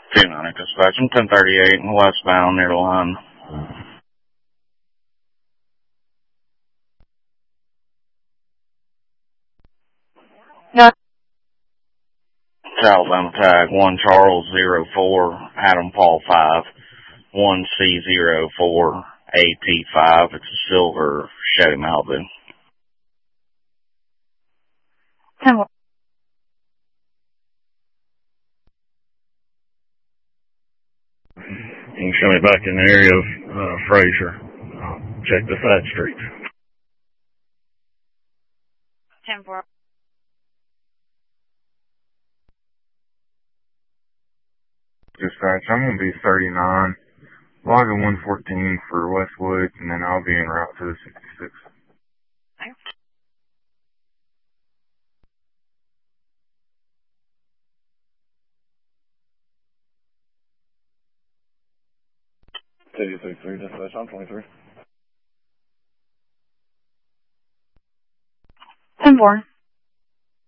290 dispatch. I'm 1038 westbound near the line. No. Alabama tag 1 Charles 04 Adam Paul 5 1 C04 AT5. It's a silver Chevy Malibu. 10-4. You can show me back in the area of Fraser. Check the side streets. 10-4. Dispatch, I'm going to be 39, logging 114 for Westwood, and then I'll be en route to the 66. Thanks. Dispatch, I'm 23. 10-4.